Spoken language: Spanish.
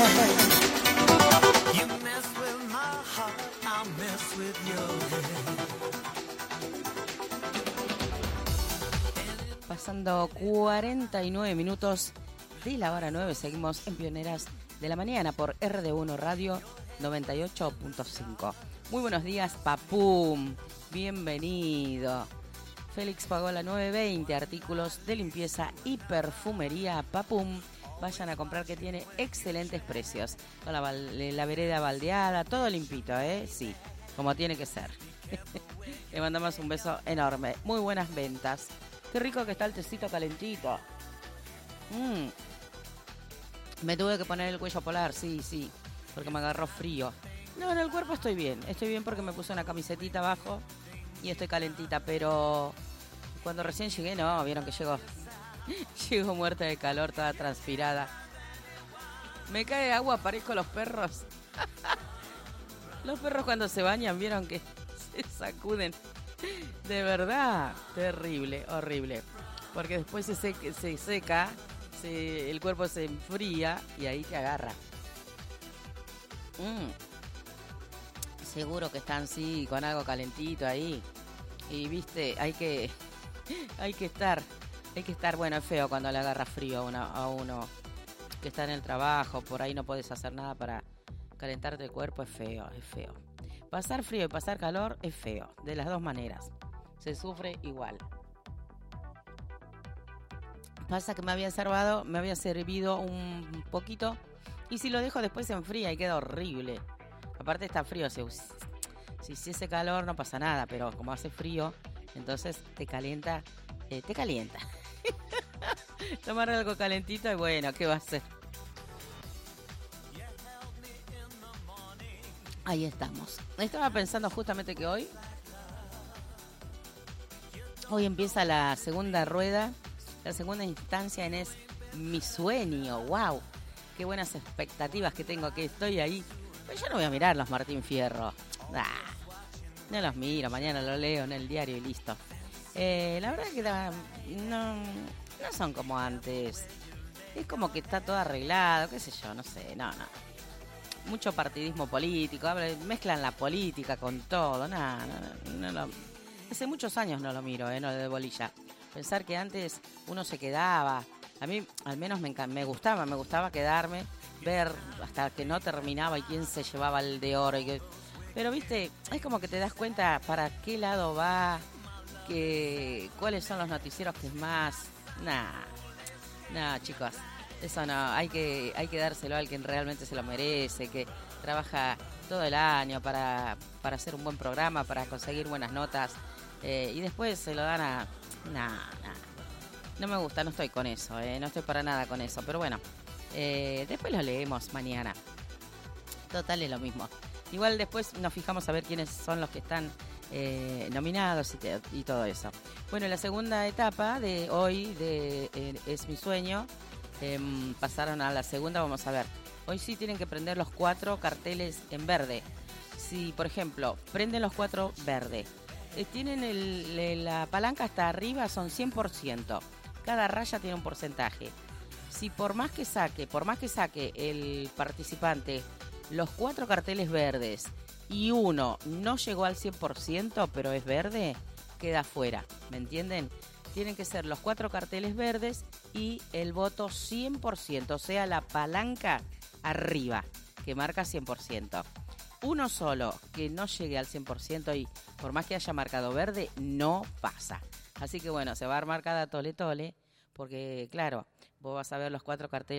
You mess with my heart, I'll mess with your head. Pasando 49 minutos de la hora 9, seguimos en Pioneras de la Mañana por RD1 Radio 98.5. Muy buenos días, Papum. Bienvenido. Félix Pagola 920, artículos de limpieza y perfumería Papum. Vayan a comprar, que tiene excelentes precios. Con la vereda baldeada, todo limpito, ¿eh? Sí, como tiene que ser. Le mandamos un beso enorme. Muy buenas ventas. Qué rico que está el tecito calentito. Me tuve que poner el cuello polar, sí, porque me agarró frío. No, en el cuerpo estoy bien porque me puse una camisetita abajo y estoy calentita, pero cuando recién llegué, no, vieron que llego muerta de calor, toda transpirada. Me cae agua, parezco los perros. Los perros cuando se bañan, vieron que se sacuden. De verdad, terrible, horrible. Porque después se seca, el cuerpo se enfría y ahí te agarra. Seguro que están, sí, con algo calentito ahí. Y viste, hay que estar. Bueno, es feo cuando le agarra frío a uno que está en el trabajo, por ahí no podés hacer nada para calentarte el cuerpo, es feo. Pasar frío y pasar calor es feo, de las dos maneras. Se sufre igual. Pasa que me había servido un poquito y si lo dejo después se enfría y queda horrible. Aparte está frío, si hace calor no pasa nada, pero como hace frío, entonces te calienta. Tomar algo calentito y bueno, ¿qué va a hacer? Ahí estamos. Estaba pensando justamente que hoy empieza la segunda rueda, la segunda instancia en Es Mi Sueño. ¡Wow! Qué buenas expectativas que tengo, que estoy ahí. Pero yo no voy a mirar los Martín Fierro. No los miro, mañana lo leo en el diario y listo. La verdad que no son como antes. Es como que está todo arreglado, qué sé yo, no sé, no. Mucho partidismo político, mezclan la política con todo, no. Hace muchos años no lo miro, no de bolilla. Pensar que antes uno se quedaba, a mí al menos me gustaba quedarme, ver hasta que no terminaba y quién se llevaba el de oro. Pero viste, es como que te das cuenta para qué lado va, cuáles son los noticieros que es más. Chicos, eso no, hay que dárselo al que realmente se lo merece, que trabaja todo el año para hacer un buen programa, para conseguir buenas notas, y después se lo dan a. No me gusta, no estoy con eso, no estoy para nada con eso, pero bueno, después lo leemos mañana. Total, es lo mismo. Igual después nos fijamos a ver quiénes son los que están nominados y todo eso. Bueno, la segunda etapa de hoy de Es Mi Sueño, pasaron a la segunda. Vamos a ver, hoy sí tienen que prender los 4 carteles en verde. Si, por ejemplo, prenden los 4 verde, tienen la palanca hasta arriba, son 100%. Cada raya tiene un porcentaje. Si por más que saque el participante los 4 carteles verdes y uno no llegó al 100%, pero es verde, queda fuera. ¿Me entienden? Tienen que ser los 4 carteles verdes y el voto 100%, o sea, la palanca arriba, que marca 100%. Uno solo que no llegue al 100% y por más que haya marcado verde, no pasa. Así que bueno, se va a armar cada tole, porque claro, vos vas a ver los 4 carteles